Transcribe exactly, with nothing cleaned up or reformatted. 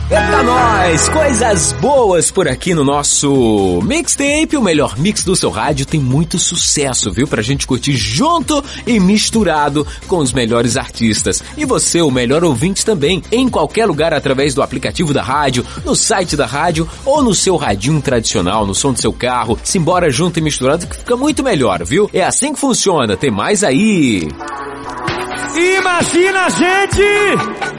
Eita nós, coisas boas por aqui no nosso Mixtape, o melhor mix do seu rádio. Tem muito sucesso, viu? Pra gente curtir junto e misturado com os melhores artistas. E você, o melhor ouvinte também, em qualquer lugar através do aplicativo da rádio, no site da rádio ou no seu radinho tradicional, no som do seu carro. Simbora junto e misturado que fica muito melhor, viu? É assim que funciona. Tem mais aí. Imagina, gente!